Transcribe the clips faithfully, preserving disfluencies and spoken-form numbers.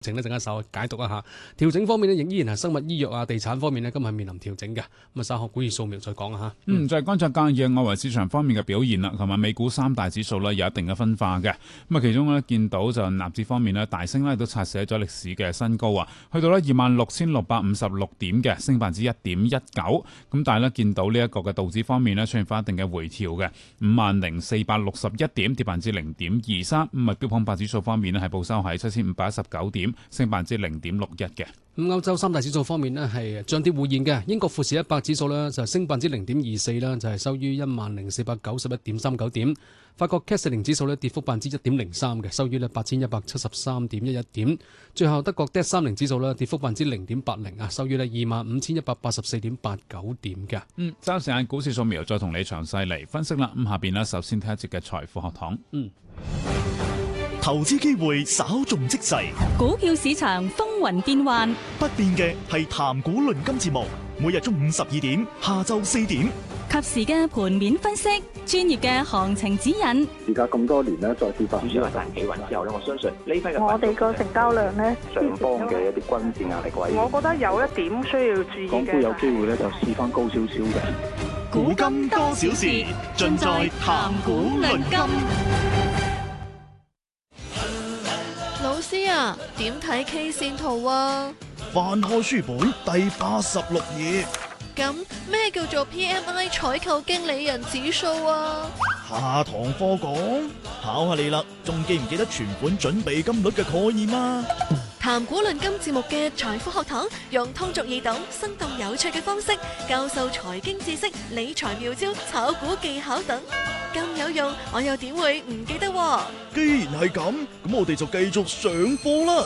整一陣間稍解讀一下調整方面呢，仍依然係生物醫藥啊、地產方面呢，今日面臨調整嘅。咁啊，稍後股市掃描再講下。 嗯，就係觀察今日嘅外圍市場方面嘅表現啦。同埋美股三大指數呢有一定嘅分化嘅。咁啊，其中呢，見到就納指方面呢，大升呢都刷寫咗歷史嘅新高啊，去到呢二萬六千六百五十六點嘅，升百分之一點一九。咁但係呢，見到呢一個嘅道指方面呢，出現翻一定嘅回調嘅，五萬零四百六十一點，跌百分之零點二三。咁啊，標普五百指數方面呢，係報收喺七千五百一十九點，升百分之零點六一嘅。 咁歐洲三大指數方面呢，係漲跌互現嘅。英國富時一百指數呢，就升百分之零點二四啦，就係收於一萬零四百九十一點三九點。法國 C A C 四零指數呢，跌幅百分之一點零三嘅，收於呢八千一百七十三點一一點。最後德國 D A X 三零指數呢，跌幅百分之零點八零啊，收於呢二萬五千一百八十四點八九點嘅。 嗯，揸時間股市掃描再同你詳細嚟分析啦。咁下邊呢，首先睇一節嘅財富學堂。 嗯。 投資機會稍縱即逝， 股票市場風雲變幻， 不變嘅係談股論金節目，每日中午十二點、下晝四點， 及時嘅盤面分析，專業嘅行情指引。 而家咁多年咧，再次發主要係大企穩之後咧，我相信呢批嘅我哋個成交量咧， 上方嘅一啲均線壓力位， 我覺得有一點需要注意嘅。 港股有機會咧就試翻高少少嘅。 古今多少事，盡在談股論金。 老師啊，點睇 K 線圖啊？ 翻開書本第八十六頁。 咁咩叫做 P M I 採購經理人指數啊？ 下堂課講，考下你啦，仲記唔記得存款準備金率嘅概念啊？ 談股論金節目嘅財富學堂，用通俗易懂、生動有趣嘅方式教授財經知識、理財妙招、炒股技巧等，咁有用，我又點會唔記得？ 既然係咁，咁我哋就繼續上課啦。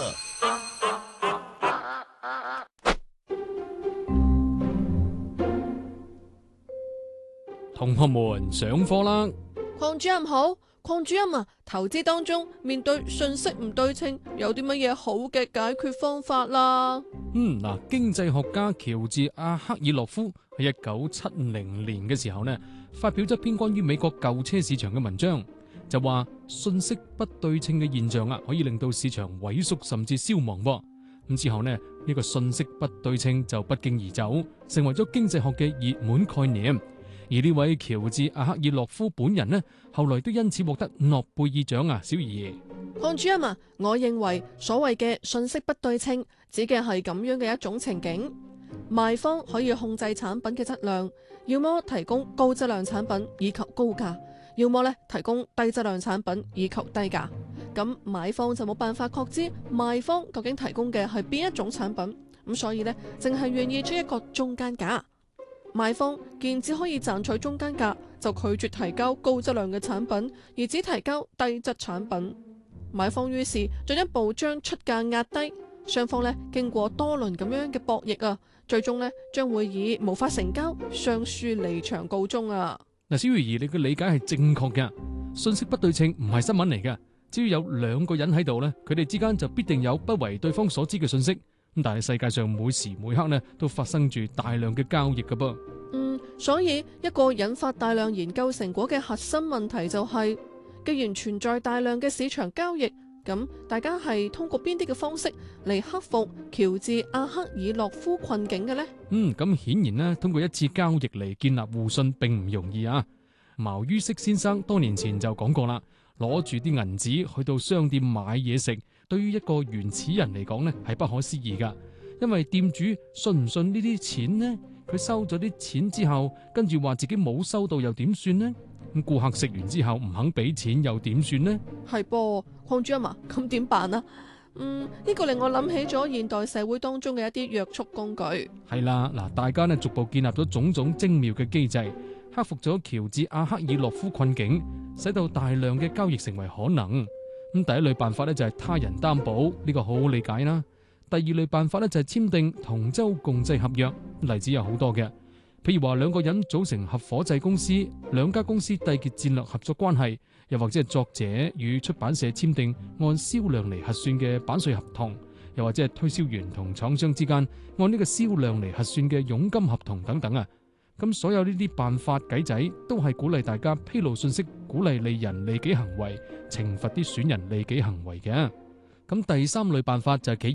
同學們上課啦！ 鄺主任好，鄺主任啊，投資當中面對信息唔對稱，有啲乜嘢好嘅解決方法啦？ 嗯，嗱，經濟學家喬治阿克爾洛夫喺一九七零年嘅時候呢，發表咗一篇關於美國舊車市場嘅文章，就話信息不對稱嘅現象啊，可以令到市場萎縮甚至消亡噃。咁之後呢，呢個信息不對稱就不脛而走，成為咗經濟學嘅熱門概念。而呢位喬治阿克爾洛夫本人呢，後來都因此獲得諾貝爾獎啊！小儀， 鄺主任啊，我認為所謂嘅信息不對稱，指嘅係咁樣嘅一種情景：賣方可以控制產品嘅質量，要麼提供高質量產品以求高價，要麼咧提供低質量產品以求低價。咁買方就冇辦法確知賣方究竟提供嘅係邊一種產品，咁所以呢，淨係願意出一個中間價。賣方見只可以賺取中間價，就拒絕提交高質量嘅產品，而只提交低質產品。買方於是進一步將出價壓低，雙方咧經過多輪咁樣嘅博弈啊，最終咧將會以無法成交、雙輸離場告終啊！ 嗱，小儀，你嘅理解係正確嘅，信息不對稱唔係新聞嚟嘅，只要有兩個人喺度咧，佢哋之間就必定有不為對方所知嘅信息。咁但係世界上每時每刻呢都發生住大量嘅交易㗎噃。 嗯，所以一個引發大量研究成果嘅核心問題就係，既然存在大量嘅市場交易，咁大家係通過邊啲嘅方式嚟克服喬治阿克爾洛夫困境嘅呢？ 嗯，咁顯然呢，通過一次交易嚟建立互信並唔容易啊。茅于軾先生多年前就講過啦，攞住啲銀紙去到商店買嘢食，對於一個原始人嚟講呢係不可思議噶，因為店主信唔信呢啲錢呢？佢收咗啲錢之後，跟住話自己冇收到又點算呢？咁顧客食完之後唔肯俾錢又點算呢？ 係噃，鄺主任啊，咁點辦啊？嗯，呢個令我諗起咗現代社會當中嘅一啲約束工具。 係啦，嗱，大家呢逐步建立咗種種精妙嘅機制，克服咗喬治阿克爾洛夫困境，使到大量嘅交易成為可能。咁第一類辦法呢，就係他人擔保，呢個好好理解啦。第二類辦法呢，就係簽訂同舟共濟合約，例子有好多嘅，譬如話兩個人組成合夥制公司，兩家公司締結戰略合作關係，又或者係作者與出版社簽訂按銷量嚟核算嘅版稅合同，又或者係推銷員同廠商之間按呢個銷量嚟核算嘅佣金合同等等啊。咁所有呢啲辦法計仔都係鼓勵大家披露信息，鼓勵利人利己行為，懲罰啲損人利己行為嘅。 咁第三類辦法就係企